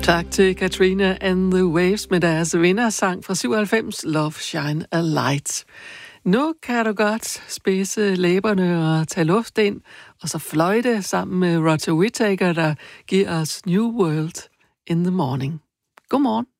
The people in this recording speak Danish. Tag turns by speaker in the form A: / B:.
A: Tak til Katrina and the Waves med deres vindersang fra 97, Love Shine a Light. Nu kan du godt spidse læberne og tage luft ind, og så fløjte sammen med Roger Whittaker, der giver os New World in the Morning. Godmorgen.